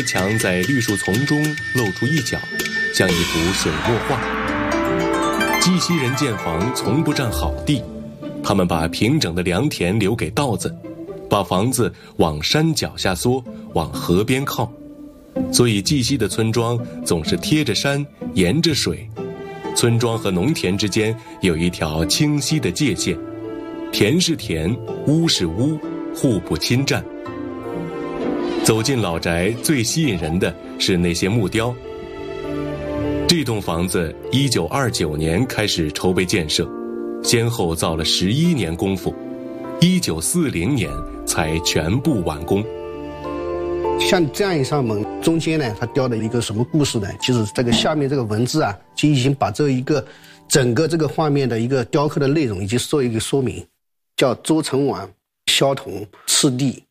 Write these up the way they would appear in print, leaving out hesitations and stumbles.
墙在绿树丛中露出一角，像一幅水墨画。绩溪人建房从不占好地，他们把平整的良田留给稻子，把房子往山脚下缩，往河边靠。所以绩溪的村庄总是贴着山，沿着水，村庄和农田之间有一条清晰的界限，田是田，屋是屋，互不侵占。走进老宅，最吸引人的是那些木雕。这栋房子1929年开始筹备建设，先后造了11年功夫，1940年才全部完工。 像这样一扇门，中间呢，它雕的一个什么故事呢？其实这个下面这个文字啊，就已经把这一个整个这个画面的一个雕刻的内容以及做一个说明，叫周成王萧统赤帝。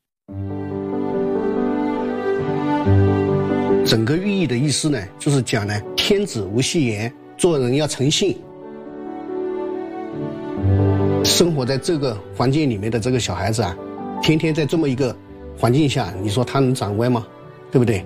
整个寓意的意思呢，就是讲呢，天子无戏言，做人要诚信。生活在这个环境里面的这个小孩子啊，天天在这么一个环境下，你说他能长歪吗？对不对？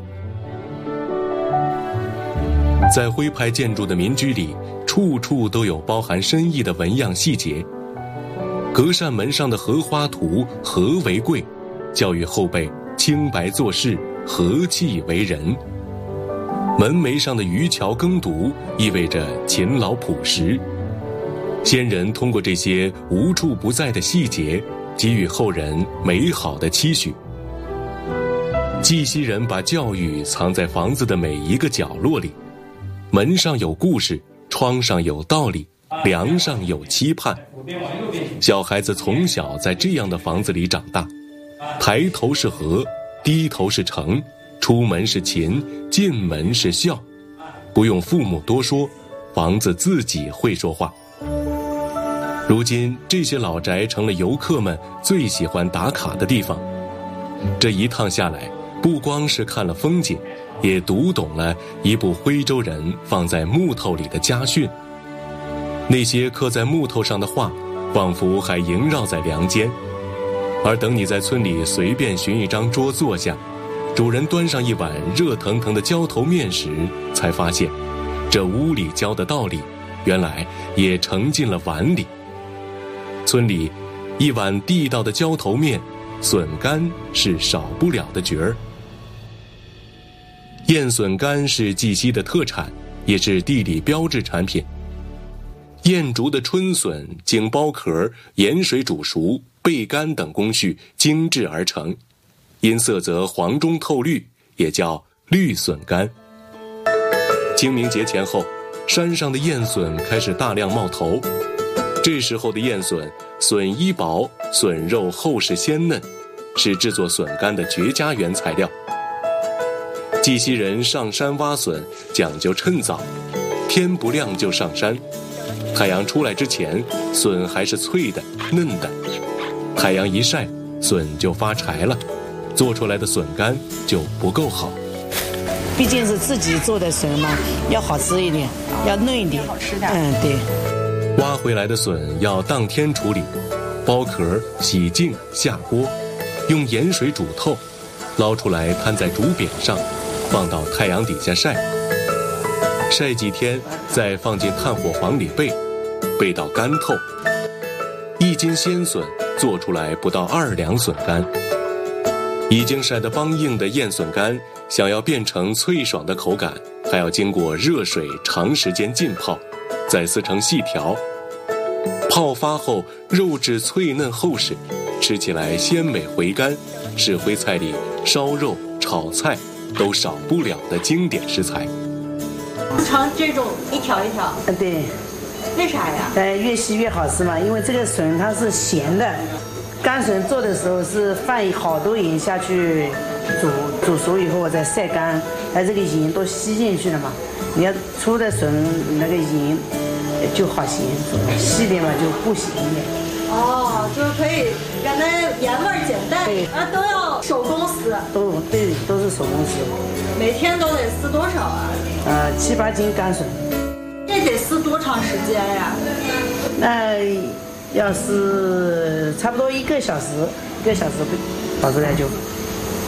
在徽派建筑的民居里，处处都有包含深意的纹样细节。隔扇门上的荷花图，和为贵，教育后辈清白做事，和气为人。门楣上的渔樵耕读，意味着勤劳朴实。先人通过这些无处不在的细节，给予后人美好的期许。绩溪人把教育藏在房子的每一个角落里，门上有故事，窗上有道理，梁上有期盼。小孩子从小在这样的房子里长大，抬头是和，低头是诚，出门是勤，进门是孝。不用父母多说，房子自己会说话。如今这些老宅成了游客们最喜欢打卡的地方。这一趟下来，不光是看了风景，也读懂了一部徽州人放在木头里的家训。那些刻在木头上的话，仿佛还萦绕在梁间。而等你在村里随便寻一张桌坐下，主人端上一碗热腾腾的浇头面时，才发现这屋里教的道理，原来也盛进了碗里。村里一碗地道的浇头面，笋干是少不了的角儿。燕笋干是绩溪的特产，也是地理标志产品。燕竹的春笋经剥壳、盐水煮熟、焙干等工序精制而成，因色泽黄中透绿，也叫绿笋干。清明节前后，山上的燕笋开始大量冒头。这时候的燕笋，笋衣薄，笋肉厚实鲜嫩，是制作笋干的绝佳原材料。绩溪人上山挖笋讲究趁早，天不亮就上山。太阳出来之前，笋还是脆的嫩的，太阳一晒，笋就发柴了，做出来的笋干就不够好。 毕竟是自己做的笋嘛，要好吃一点，要嫩一点，好吃的。对。 挖回来的笋要当天处理，剥壳、洗净、下锅，用盐水煮透，捞出来摊在竹匾上，放到太阳底下晒。晒几天，再放进炭火房里焙，焙到干透。1斤鲜笋做出来不到2两笋干。已经晒得梆硬的燕笋干，想要变成脆爽的口感，还要经过热水长时间浸泡，再撕成细条。泡发后，肉质脆嫩厚实，吃起来鲜美回甘，是徽菜里烧肉、炒菜都少不了的经典食材。 常这种一条一条。 对。 为啥呀？ 越细越好吃嘛，因为这个笋它是咸的，干笋做的时候是放好多盐下去煮熟以后我再晒干，它这个盐都吸进去了嘛。你要粗的笋那个盐就好咸，细点嘛就不咸一点。 哦，就是可以让它盐味减淡。对，都要手工撕。 都是手工撕。 每天都得撕多少啊 ？7、8斤干笋。 这得撕多长时间呀？ 那要是差不多1个小时，1个小时跑出来就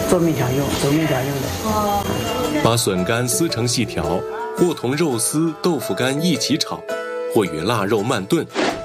做面条用，煮面条用的。 哦， 把笋干撕成细条，或同肉丝、豆腐干一起炒，或与腊肉慢炖，